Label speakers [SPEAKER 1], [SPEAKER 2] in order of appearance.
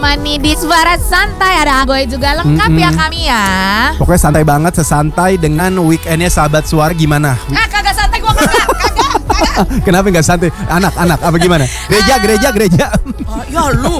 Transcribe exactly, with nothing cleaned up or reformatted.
[SPEAKER 1] Mani di suara santai ada Agoy juga lengkap
[SPEAKER 2] Mm-mm.
[SPEAKER 1] ya kami ya.
[SPEAKER 2] Pokoknya santai banget, sesantai dengan weekendnya sahabat suara gimana?
[SPEAKER 1] Ah kagak santai gua kagak, kagak, kagak.
[SPEAKER 2] Kenapa nggak santai? Anak-anak apa gimana? Gereja, gereja, gereja.
[SPEAKER 1] Oh, ya lu.